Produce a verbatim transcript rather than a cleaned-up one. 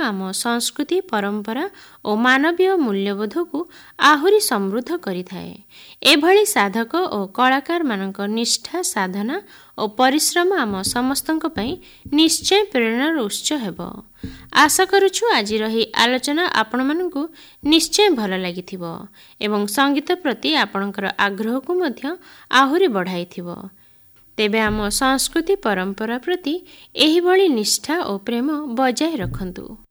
ଆମ ସଂସ୍କୃତି ପରମ୍ପରା ଓ ମାନବୀୟ ମୂଲ୍ୟବୋଧକୁ ଆହୁରି ସମୃଦ୍ଧ କରିଥାଏ। ଏଭଳି ସାଧକ ଓ କଳାକାରମାନଙ୍କ ନିଷ୍ଠା ସାଧନା ଓ ପରିଶ୍ରମ ଆମ ସମସ୍ତଙ୍କ ପାଇଁ ନିଶ୍ଚୟ ପ୍ରେରଣାର ଉତ୍ସ ହେବ। ଆଶା କରୁଛୁ ଆଜିର ଏହି ଆଲୋଚନା ଆପଣମାନଙ୍କୁ ନିଶ୍ଚୟ ଭଲ ଲାଗିଥିବ ଏବଂ ସଙ୍ଗୀତ ପ୍ରତି ଆପଣଙ୍କର ଆଗ୍ରହକୁ ମଧ୍ୟ ଆହୁରି ବଢ଼ାଇଥିବ। ତେବେ ଆମ ସଂସ୍କୃତି ପରମ୍ପରା ପ୍ରତି ଏହିଭଳି ନିଷ୍ଠା ଓ ପ୍ରେମ ବଜାୟ ରଖନ୍ତୁ।